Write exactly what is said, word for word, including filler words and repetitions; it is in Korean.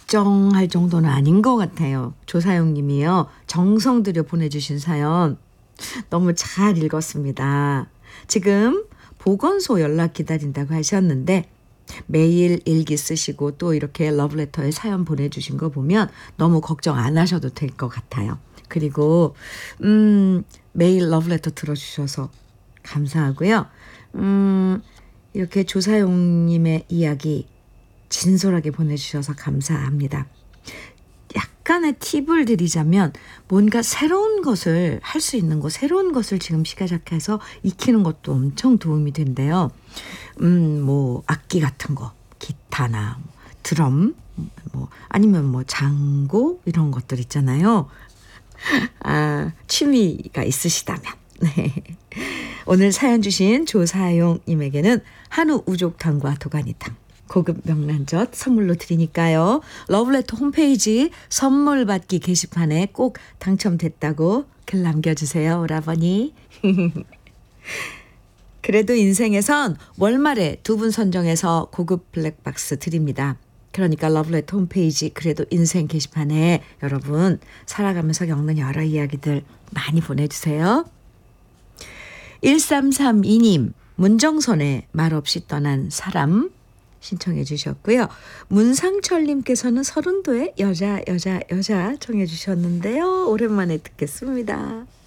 걱정할 정도는 아닌 것 같아요. 조사용 님이요. 정성 들여 보내주신 사연 너무 잘 읽었습니다. 지금 보건소 연락 기다린다고 하셨는데 매일 일기 쓰시고 또 이렇게 러브레터에 사연 보내주신 거 보면 너무 걱정 안 하셔도 될 것 같아요. 그리고 음, 매일 러브레터 들어주셔서 감사하고요. 음, 이렇게 조사용님의 이야기 진솔하게 보내주셔서 감사합니다. 약간의 팁을 드리자면 뭔가 새로운 것을 할 수 있는 거, 새로운 것을 지금 시작해서 익히는 것도 엄청 도움이 된대요. 음, 뭐 악기 같은 거, 기타나 드럼, 뭐 아니면 뭐 장고 이런 것들 있잖아요. 아, 취미가 있으시다면. 네. 오늘 사연 주신 조사용님에게는 한우 우족탕과 도가니탕 고급 명란젓 선물로 드리니까요. 러브레터 홈페이지 선물 받기 게시판에 꼭 당첨됐다고 글 남겨주세요. 오라버니. 그래도 인생에선 월말에 두 분 선정해서 고급 블랙박스 드립니다. 그러니까 러브레터 홈페이지 그래도 인생 게시판에 여러분 살아가면서 겪는 여러 이야기들 많이 보내주세요. 일삼삼이 님 문정선의 말없이 떠난 사람 신청해 주셨고요. 문상철님께서는 서른도의 여자 여자 여자 청해 주셨는데요. 오랜만에 듣겠습니다.